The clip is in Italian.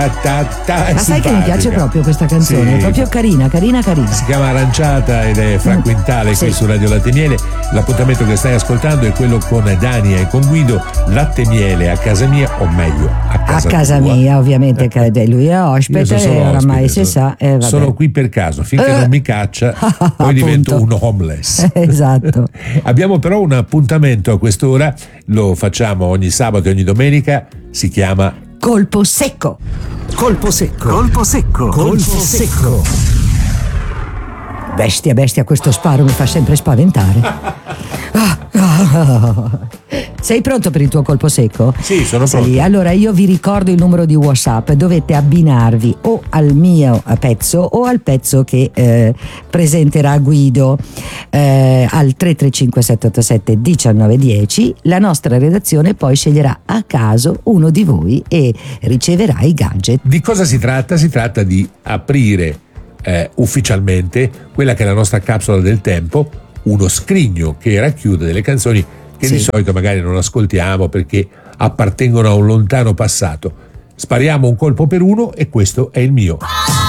Ma sai che mi piace proprio questa canzone, sì, è proprio carina. Si chiama Aranciata ed è Fra Quintale qui su Radio Latte Miele. L'appuntamento che stai ascoltando è quello con Dania e con Guido. Latte Miele a casa mia, o meglio a casa tua. Mia, ovviamente, lui è ospite e oramai si sa. Sono qui per caso, finché non mi caccia poi divento un homeless. Esatto. Abbiamo però un appuntamento a quest'ora, lo facciamo ogni sabato e ogni domenica, si chiama Colpo secco. Colpo secco. Colpo secco. Colpo secco. Bestia, questo sparo mi fa sempre spaventare. Sei pronto per il tuo colpo secco? Sì, sono pronto. Sì, allora io vi ricordo il numero di WhatsApp, dovete abbinarvi o al mio pezzo o al pezzo che presenterà Guido al 335 787 1910. La nostra redazione poi sceglierà a caso uno di voi e riceverà i gadget. Di cosa si tratta? Si tratta di aprire ufficialmente quella che è la nostra capsula del tempo, uno scrigno che racchiude delle canzoni che di solito magari non ascoltiamo perché appartengono a un lontano passato. Spariamo un colpo per uno e questo è il mio.